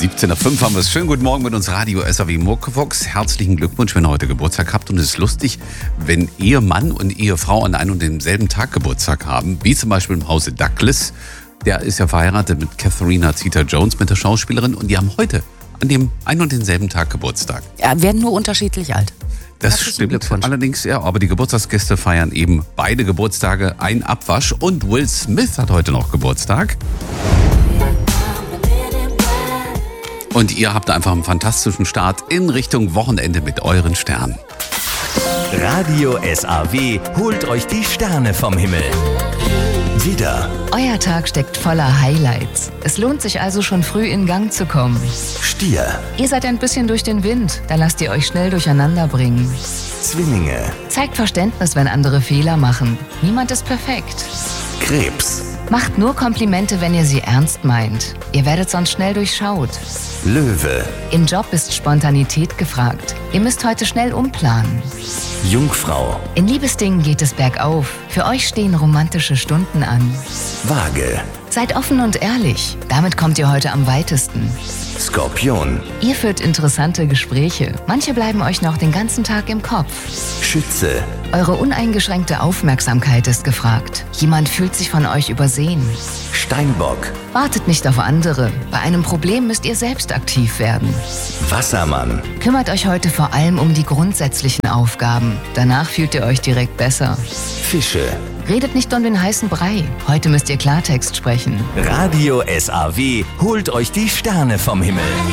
17:05 haben wir es. Schönen guten Morgen mit uns Radio SAW Muckefuchs. Herzlichen Glückwunsch, wenn ihr heute Geburtstag habt. Und es ist lustig, wenn Ehemann und Ehefrau an einem und demselben Tag Geburtstag haben, wie zum Beispiel im Hause Douglas. Der ist ja verheiratet mit Katharina Zeta-Jones, mit der Schauspielerin. Und die haben heute an dem einen und denselben Tag Geburtstag. Ja, werden nur unterschiedlich alt. Das stimmt allerdings, ja. Aber die Geburtstagsgäste feiern eben beide Geburtstage, ein Abwasch. Und Will Smith hat heute noch Geburtstag. Und ihr habt einfach einen fantastischen Start in Richtung Wochenende mit euren Sternen. Radio SAW holt euch die Sterne vom Himmel. Widder, Euer Tag steckt voller Highlights. Es lohnt sich also schon früh in Gang zu kommen. Stier, Ihr seid ein bisschen durch den Wind, da lasst ihr euch schnell durcheinander bringen. Zwillinge, Zeigt Verständnis, wenn andere Fehler machen. Niemand ist perfekt. Krebs, Macht nur Komplimente, wenn ihr sie ernst meint. Ihr werdet sonst schnell durchschaut. Löwe, Im Job ist Spontanität gefragt. Ihr müsst heute schnell umplanen. Jungfrau, In Liebesdingen geht es bergauf. Für euch stehen romantische Stunden an. Waage, Seid offen und ehrlich. Damit kommt ihr heute am weitesten. Skorpion, Ihr führt interessante Gespräche. Manche bleiben euch noch den ganzen Tag im Kopf. Schütze, Eure uneingeschränkte Aufmerksamkeit ist gefragt. Jemand fühlt sich von euch übersehen. Steinbock, Wartet nicht auf andere. Bei einem Problem müsst ihr selbst aktiv werden. Wassermann, Kümmert euch heute vor allem um die grundsätzlichen Aufgaben. Danach fühlt ihr euch direkt besser. Fische. Redet nicht um den heißen Brei. Heute müsst ihr Klartext sprechen. Radio SAW holt euch die Sterne vom Himmel.